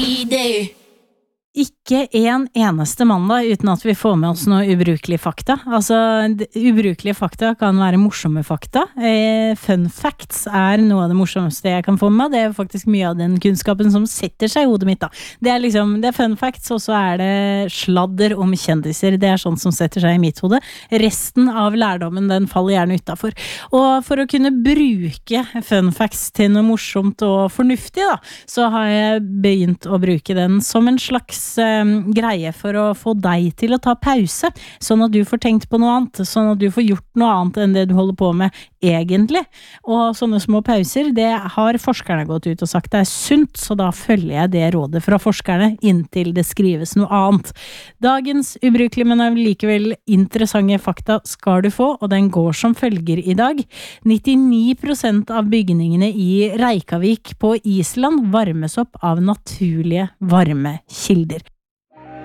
Ikke en eneste mandag uten at vi får med oss noe ubrukelig fakta. Altså, ubrukelige fakta kan være morsomme fakta. Fun facts noe av det morsomste jeg kan få med. Det faktisk mye av den kunnskapen som setter seg i hodet mitt da. Det er fun facts, og så det sladder om kjendiser. Det sånt som setter seg i mitt hode. Resten av lærdommen, den faller gjerne utenfor. Og for å kunne bruke fun facts til noe morsomt og fornuftig da, så har jeg begynt å bruke den som en slags greie for å få deg til å ta pause, sånn at du får tenkt på noe annet, sånn at du får gjort noe annet enn det du holder på med egentlig. Og sånne små pauser, det har forskerne gått ut og sagt det sunt, så da følger jeg det rådet fra forskerne inntil det skrives noe annet. Dagens ubrukelige, men likevel interessante fakta skal du få, og den går som følger i dag. 99% av bygningene i Reykjavik på Island varmes opp av naturlige varmekilder.